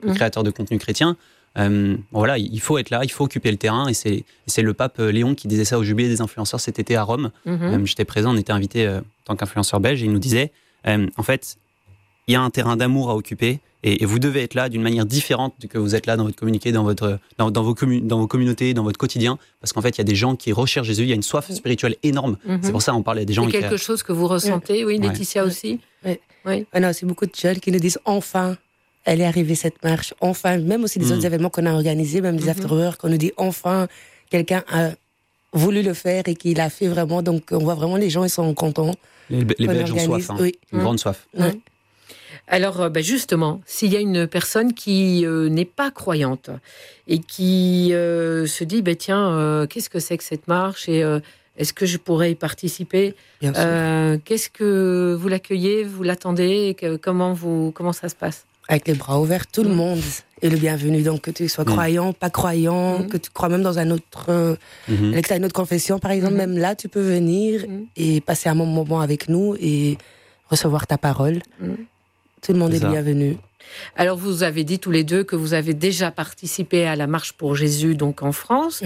créateur de contenu chrétien. Voilà, il faut être là, il faut occuper le terrain, et c'est le pape Léon qui disait ça au jubilé des influenceurs cet été à Rome. J'étais présent, on était invité en tant qu'influenceur belge, et il nous disait, en fait, il y a un terrain d'amour à occuper, et vous devez être là d'une manière différente que vous êtes là dans votre communiqué, dans vos communautés, dans votre quotidien, parce qu'en fait, il y a des gens qui recherchent Jésus, il y a une soif spirituelle énorme. C'est pour ça on parlait des gens. C'est quelque chose que vous ressentez, oui, Laetitia aussi. Oui. Non, c'est beaucoup de jeunes qui nous disent enfin. Elle est arrivée cette marche, enfin, même aussi des autres événements qu'on a organisés, même des after-work, qu'on nous dit enfin, quelqu'un a voulu le faire et qu'il l'a fait vraiment. Donc, on voit vraiment les gens, ils sont contents. Les Belges ont soif, une grande soif. Ouais. Alors, justement, s'il y a une personne qui n'est pas croyante et qui se dit, tiens, qu'est-ce que c'est que cette marche et est-ce que je pourrais y participer ? Bien sûr. Qu'est-ce que vous l'accueillez, vous l'attendez, comment ça se passe ? Avec les bras ouverts, tout le monde est le bienvenu. Donc, que tu sois croyant, pas croyant, que tu crois même dans un autre... que tu as une autre confession, par exemple, même là, tu peux venir et passer un bon moment avec nous et recevoir ta parole. Tout le monde est le bienvenu. Alors, vous avez dit tous les deux que vous avez déjà participé à la Marche pour Jésus, donc en France.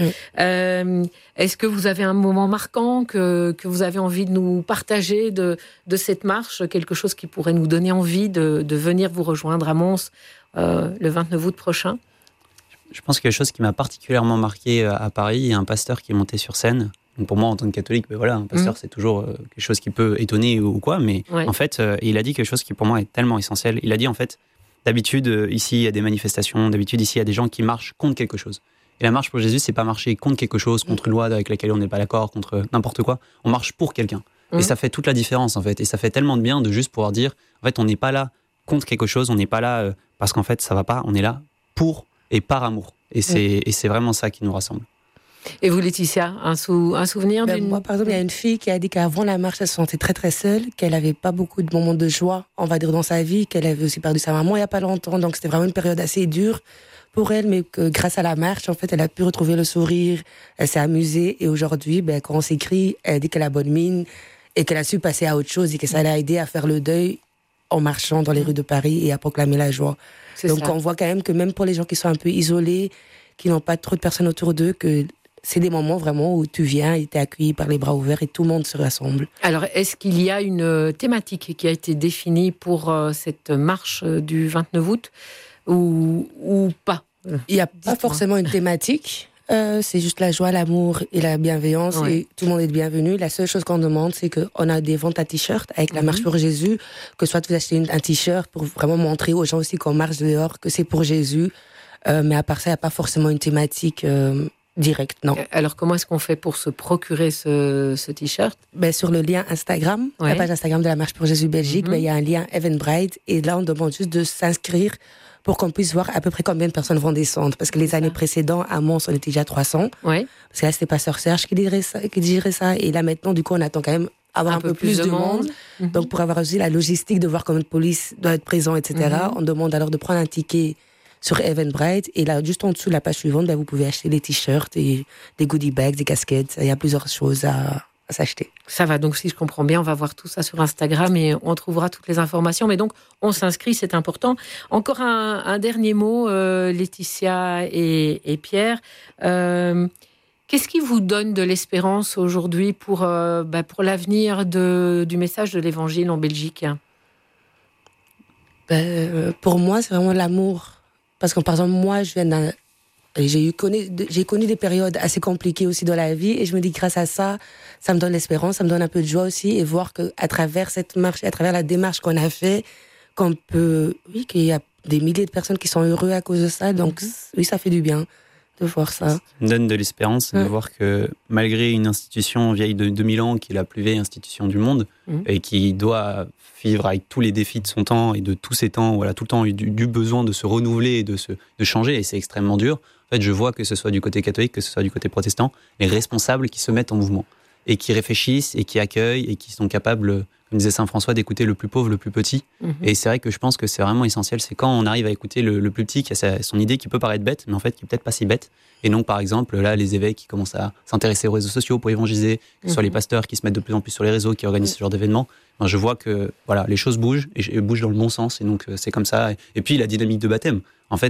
Est-ce que vous avez un moment marquant que vous avez envie de nous partager de cette marche, quelque chose qui pourrait nous donner envie de venir vous rejoindre à Mons le 29 août prochain ? Je pense qu'il y a quelque chose qui m'a particulièrement marqué à Paris. Il y a un pasteur qui est monté sur scène. Donc pour moi, en tant que catholique, un pasteur, c'est toujours quelque chose qui peut étonner ou quoi. Mais en fait, il a dit quelque chose qui pour moi est tellement essentiel. Il a dit en fait, d'habitude, ici, il y a des manifestations. D'habitude, ici, il y a des gens qui marchent contre quelque chose. Et la marche pour Jésus, c'est pas marcher contre quelque chose, contre une loi avec laquelle on n'est pas d'accord, contre n'importe quoi. On marche pour quelqu'un. Et ça fait toute la différence, en fait. Et ça fait tellement de bien de juste pouvoir dire, en fait, on n'est pas là contre quelque chose, on n'est pas là parce qu'en fait, ça va pas. On est là pour et par amour. Et c'est vraiment ça qui nous rassemble. Et vous, Laetitia, un souvenir d'une... Moi, par exemple, il y a une fille qui a dit qu'avant la marche, elle se sentait très très seule, qu'elle n'avait pas beaucoup de moments de joie, on va dire, dans sa vie, qu'elle avait aussi perdu sa maman il n'y a pas longtemps, donc c'était vraiment une période assez dure pour elle, mais que grâce à la marche, en fait, elle a pu retrouver le sourire, elle s'est amusée, et aujourd'hui, quand on s'écrit, elle dit qu'elle a bonne mine, et qu'elle a su passer à autre chose, et que ça l'a aidé à faire le deuil en marchant dans les rues de Paris et à proclamer la joie. Donc on voit quand même que même pour les gens qui sont un peu isolés, qui n'ont pas trop de personnes autour d'eux, que c'est des moments vraiment où tu viens et tu es accueilli par les bras ouverts et tout le monde se rassemble. Alors, est-ce qu'il y a une thématique qui a été définie pour cette marche du 29 août ou pas ? Il n'y a pas forcément une thématique. C'est juste la joie, l'amour et la bienveillance et tout le monde est le bienvenu. La seule chose qu'on demande, c'est qu'on a des ventes à t-shirts avec la marche pour Jésus, que soit vous achetez un t-shirt pour vraiment montrer aux gens aussi qu'on marche dehors, que c'est pour Jésus. Mais à part ça, il n'y a pas forcément une thématique direct, non. Alors, comment est-ce qu'on fait pour se procurer ce t-shirt ? Sur le lien Instagram, la page Instagram de la Marche pour Jésus Belgique, il y a un lien Eventbrite, et là, on demande juste de s'inscrire pour qu'on puisse voir à peu près combien de personnes vont descendre. Parce que les années précédentes, à Mons, on était déjà 300. Parce que là, c'était Pasteur Serge qui dirait ça. Et là, maintenant, du coup, on attend quand même avoir un peu plus de monde. Donc, pour avoir aussi la logistique de voir combien de police doit être présent, etc., on demande alors de prendre un ticket sur Eventbrite, et là, juste en dessous de la page suivante, vous pouvez acheter des t-shirts, et des goodie bags, des casquettes. Il y a plusieurs choses à s'acheter. Ça va, donc si je comprends bien, on va voir tout ça sur Instagram et on trouvera toutes les informations. Mais donc, on s'inscrit, c'est important. Encore un dernier mot, Laetitia et Pierre. Qu'est-ce qui vous donne de l'espérance aujourd'hui pour l'avenir du message de l'Évangile en Belgique ? Pour moi, c'est vraiment l'amour. Parce que, par exemple, moi, j'ai connu des périodes assez compliquées aussi dans la vie, et je me dis, grâce à ça, ça me donne l'espérance, ça me donne un peu de joie aussi, et voir qu'à travers cette marche, à travers la démarche qu'on a fait, qu'il y a des milliers de personnes qui sont heureuses à cause de ça. Donc, oui, ça fait du bien de voir ça. Ça me donne de l'espérance de voir que, malgré une institution vieille de 2000 ans, qui est la plus vieille institution du monde, et qui doit vivre avec tous les défis de son temps et de tous ces temps, tout le temps eu du besoin de se renouveler et de changer, et c'est extrêmement dur. En fait, je vois que ce soit du côté catholique, que ce soit du côté protestant, les responsables qui se mettent en mouvement et qui réfléchissent et qui accueillent et qui sont capables, comme disait Saint François, d'écouter le plus pauvre, le plus petit. Et c'est vrai que je pense que c'est vraiment essentiel. C'est quand on arrive à écouter le plus petit, qui a son idée qui peut paraître bête, mais en fait qui est peut-être pas si bête. Et donc, par exemple, là, les évêques qui commencent à s'intéresser aux réseaux sociaux pour évangéliser, que ce soit les pasteurs qui se mettent de plus en plus sur les réseaux, qui organisent ce genre d'événements. Je vois que les choses bougent, et bougent dans le bon sens. Et donc, c'est comme ça. Et puis, la dynamique de baptême. En fait,